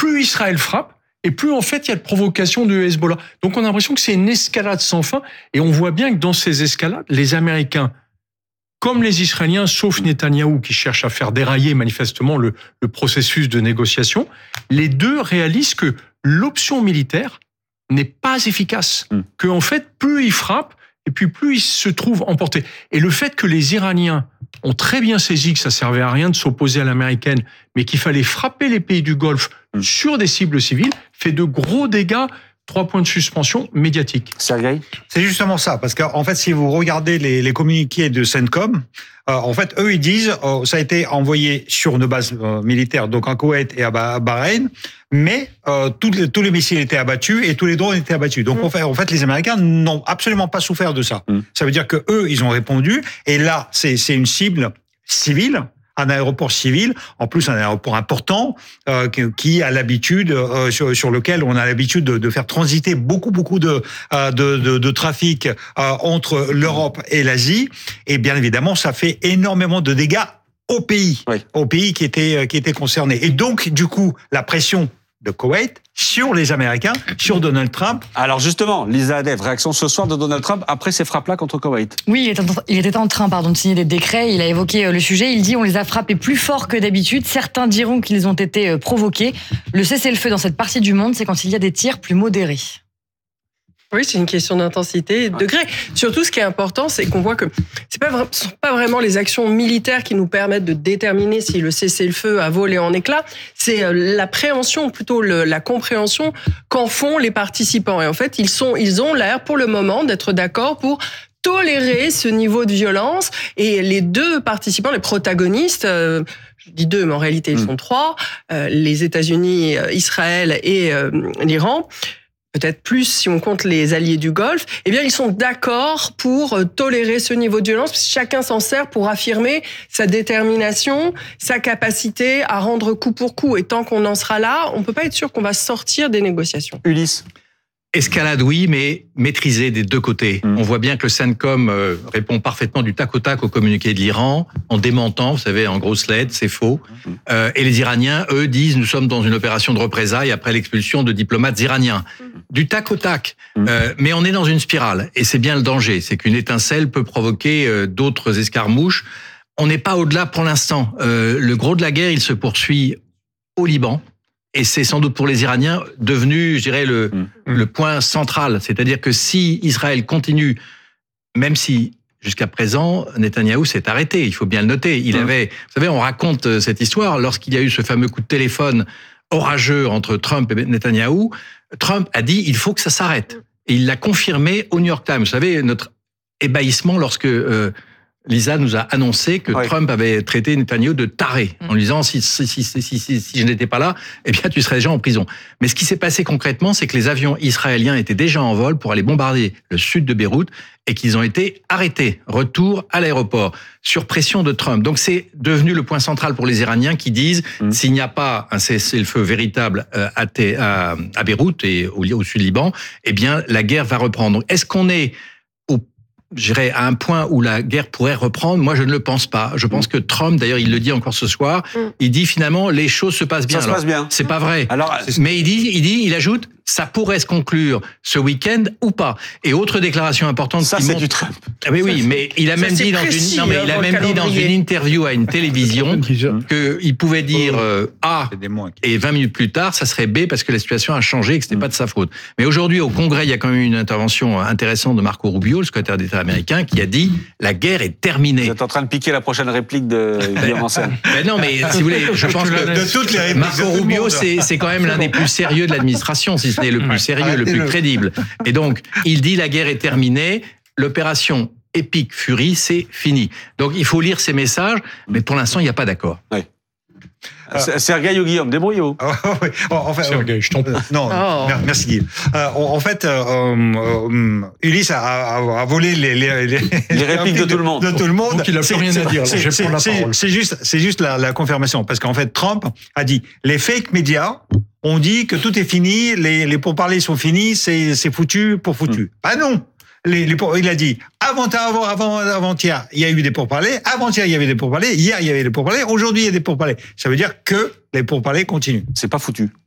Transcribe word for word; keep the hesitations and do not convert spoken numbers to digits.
plus Israël frappe, et plus en fait il y a de provocation de Hezbollah. Donc on a l'impression que c'est une escalade sans fin, et on voit bien que dans ces escalades, les Américains, comme les Israéliens, sauf Netanyahou qui cherche à faire dérailler manifestement le, le processus de négociation, les deux réalisent que l'option militaire n'est pas efficace, mm. que en fait plus ils frappent, et puis plus ils se trouvent emportés. Et le fait que les Iraniens ont très bien saisi que ça servait à rien de s'opposer à l'américaine, mais qu'il fallait frapper les pays du Golfe sur des cibles civiles, fait de gros dégâts. Trois points de suspension médiatique. Sergueï ? C'est justement ça, parce qu'en fait, si vous regardez les, les communiqués de CENTCOM, euh, en fait, eux, ils disent euh, ça a été envoyé sur une base euh, militaire, donc en Koweït et à Bahreïn, mais euh, tous, les, tous les missiles étaient abattus et tous les drones étaient abattus. Donc, mmh. en, fait, en fait, les Américains n'ont absolument pas souffert de ça. Mmh. Ça veut dire que eux, ils ont répondu, et là, c'est, c'est une cible civile. Un aéroport civil, en plus un aéroport important, euh, qui a l'habitude, euh, sur, sur lequel on a l'habitude de, de faire transiter beaucoup beaucoup de euh, de, de, de trafic euh, entre l'Europe et l'Asie. Et bien évidemment, ça fait énormément de dégâts au pays, oui. au pays qui était qui était concerné. Et donc, du coup, la pression de Koweït sur les Américains, sur Donald Trump. Alors justement, Lisa Hadev, réaction ce soir de Donald Trump après ces frappes-là contre Koweït. Oui, il était, en, il était en train pardon, de signer des décrets, il a évoqué le sujet, il dit on les a frappés plus fort que d'habitude, certains diront qu'ils ont été provoqués. Le cessez-le-feu dans cette partie du monde, c'est quand il y a des tirs plus modérés. Oui, c'est une question d'intensité et de degré. Surtout, ce qui est important, c'est qu'on voit que c'est pas vra- ce sont pas vraiment les actions militaires qui nous permettent de déterminer si le cessez-le-feu a volé en éclats. C'est l'appréhension, plutôt le, la compréhension qu'en font les participants. Et en fait, ils sont, ils ont l'air, pour le moment, d'être d'accord pour tolérer ce niveau de violence. Et les deux participants, les protagonistes, euh, je dis deux, mais en réalité, ils sont trois, euh, les États-Unis, Israël et euh, l'Iran, peut-être plus si on compte les alliés du Golfe, eh bien, ils sont d'accord pour tolérer ce niveau de violence, parce que chacun s'en sert pour affirmer sa détermination, sa capacité à rendre coup pour coup. Et tant qu'on en sera là, on ne peut pas être sûr qu'on va sortir des négociations. Ulysse ? Escalade, oui, mais maîtrisée des deux côtés. Mmh. On voit bien que le CENTCOM euh, répond parfaitement du tac au tac au communiqué de l'Iran, en démentant, vous savez, en grosses lettres, c'est faux. Mmh. Euh, et les Iraniens, eux, disent, nous sommes dans une opération de représailles après l'expulsion de diplomates iraniens. Mmh. Du tac au tac. Mmh. Euh, mais on est dans une spirale. Et c'est bien le danger. C'est qu'une étincelle peut provoquer euh, d'autres escarmouches. On n'est pas au-delà pour l'instant. Euh, le gros de la guerre, il se poursuit au Liban. Et c'est sans doute pour les Iraniens devenu, je dirais, le, mmh. le point central. C'est-à-dire que si Israël continue, même si jusqu'à présent, Netanyahou s'est arrêté, il faut bien le noter. Il mmh. avait, vous savez, on raconte cette histoire, lorsqu'il y a eu ce fameux coup de téléphone orageux entre Trump et Netanyahou, Trump a dit, il faut que ça s'arrête. Et il l'a confirmé au New York Times. Vous savez, notre ébahissement lorsque... Euh, Lisa nous a annoncé que oui. Trump avait traité Netanyahou de taré, en lui disant si, si, si, si, si, si, si je n'étais pas là, eh bien tu serais déjà en prison. Mais ce qui s'est passé concrètement, c'est que les avions israéliens étaient déjà en vol pour aller bombarder le sud de Beyrouth et qu'ils ont été arrêtés. Retour à l'aéroport, sur pression de Trump. Donc c'est devenu le point central pour les Iraniens qui disent mmh. s'il n'y a pas un cessez-le-feu véritable à, à, à Beyrouth et au, au sud Liban, eh bien la guerre va reprendre. Donc, est-ce qu'on est je dirais, à un point où la guerre pourrait reprendre? Moi, je ne le pense pas. Je pense que Trump, d'ailleurs, il le dit encore ce soir, mm. il dit finalement, les choses se passent bien. Ça se passe bien. C'est pas vrai. Alors, mais il dit, il dit, il ajoute, ça pourrait se conclure ce week-end ou pas. Et autre déclaration importante. Ça, c'est montre... du Trump. Ah oui, oui, mais il a même dit dans une, non, mais il a même dit dans une interview à une télévision qu'il pouvait dire euh, A et vingt minutes plus tard, ça serait B parce que la situation a changé et que c'était mm. pas de sa faute. Mais aujourd'hui, au Congrès, il y a quand même une intervention intéressante de Marco Rubio, le secrétaire d'État américain, qui a dit la guerre est terminée. Vous êtes en train de piquer la prochaine réplique de Guillaume Ancel. Ben non, mais si vous voulez, je pense que de toutes les Marco Rubio, c'est, c'est quand même l'un des plus sérieux de l'administration, si ce n'est le plus sérieux, le plus crédible. Et donc, il dit la guerre est terminée, l'opération Epic Fury, c'est fini. Donc, il faut lire ces messages, mais pour l'instant, il n'y a pas d'accord. Oui. Euh, Sergueï ou Guillaume, débrouillez-vous. Euh, oui. En fait, Sergueï, je t'en prie. Non, oh. merci Guillaume. Euh, en fait, euh, euh, Ulysse a, a, a volé les, les, les, les répliques de, de tout le monde. De tout le monde. Donc il n'a plus rien à dire. C'est, c'est, la c'est, c'est juste, c'est juste la, la confirmation, parce qu'en fait, Trump a dit les fake médias ont dit que tout est fini, les, les pourparlers sont finis, c'est, c'est foutu pour foutu. Mmh. Ah non. Les, les, il a dit avant, avant, avant, avant-hier, il y a eu des pourparlers. Avant-hier, il y avait des pourparlers. Hier, il y avait des pourparlers. Aujourd'hui, il y a des pourparlers. Ça veut dire que les pourparlers continuent. C'est pas foutu.